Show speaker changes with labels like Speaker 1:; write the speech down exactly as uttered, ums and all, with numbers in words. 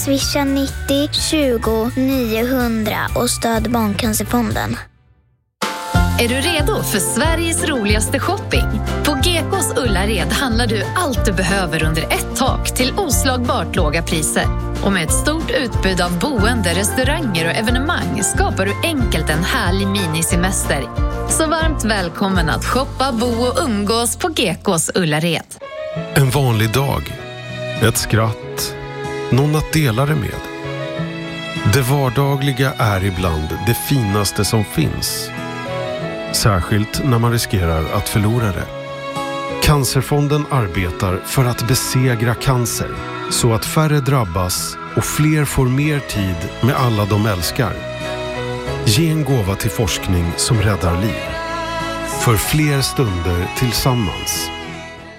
Speaker 1: Swisha nittio tjugo niohundra och stöd Barncancerfonden.
Speaker 2: Är du redo för Sveriges roligaste shopping? På G K:s Ullared handlar du allt du behöver under ett tak till oslagbart låga priser. Och med ett stort utbud av boende, restauranger och evenemang skapar du enkelt en härlig minisemester. Så varmt välkommen att shoppa, bo och umgås på G K:s Ullared.
Speaker 3: En vanlig dag. Ett skratt. Någon att dela det med. Det vardagliga är ibland det finaste som finns. Särskilt när man riskerar att förlora det. Cancerfonden arbetar för att besegra cancer så att färre drabbas och fler får mer tid med alla de älskar. Ge en gåva till forskning som räddar liv. För fler stunder tillsammans.